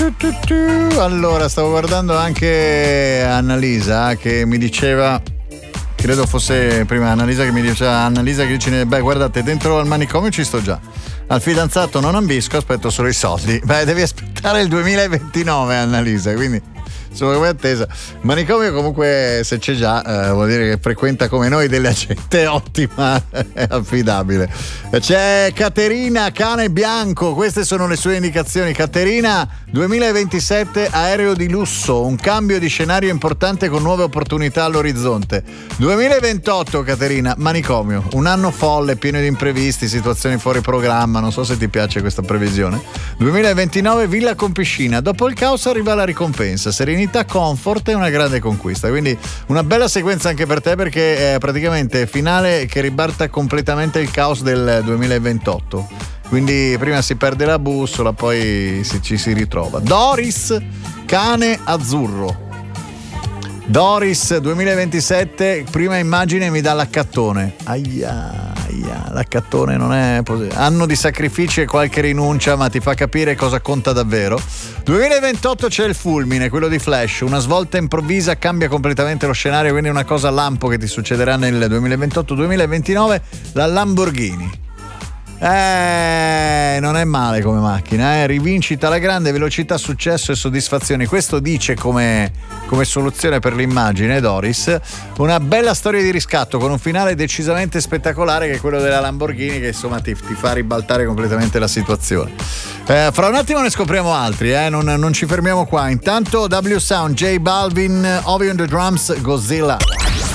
Allora, stavo guardando anche Annalisa che mi diceva, credo fosse prima Annalisa che mi diceva, Annalisa che dice, beh guardate, dentro al manicomio ci sto già, al fidanzato non ambisco, aspetto solo i soldi. Beh, devi aspettare il 2029, Annalisa, quindi sono come attesa. Manicomio comunque, se c'è già, vuol dire che frequenta come noi della gente ottima e affidabile. C'è Caterina Cane Bianco, queste sono le sue indicazioni. Caterina, 2027 aereo di lusso, un cambio di scenario importante con nuove opportunità all'orizzonte. 2028 Caterina, manicomio, un anno folle, pieno di imprevisti, situazioni fuori programma, non so se ti piace questa previsione. 2029 villa con piscina, dopo il caos arriva la ricompensa, serenità, comfort e una grande conquista, quindi una bella sequenza anche per te, perché è praticamente finale che ribalta completamente il caos del 2028, quindi prima si perde la bussola, poi ci si ritrova. Doris, cane azzurro. Doris 2027, prima immagine mi dà l'accattone. Aia, l'accattone non è anno di sacrifici e qualche rinuncia, ma ti fa capire cosa conta davvero. 2028 c'è il fulmine, quello di Flash, una svolta improvvisa cambia completamente lo scenario, quindi una cosa lampo che ti succederà nel 2028-2029, la Lamborghini. Non è male come macchina, rivincita alla grande, velocità, successo e soddisfazione. Questo dice come soluzione per l'immagine Doris. Una bella storia di riscatto con un finale decisamente spettacolare, che è quello della Lamborghini, che insomma ti fa ribaltare completamente la situazione. Fra un attimo ne scopriamo altri, non ci fermiamo qua. Intanto W Sound, J Balvin, Ovi on the Drums, Godzilla.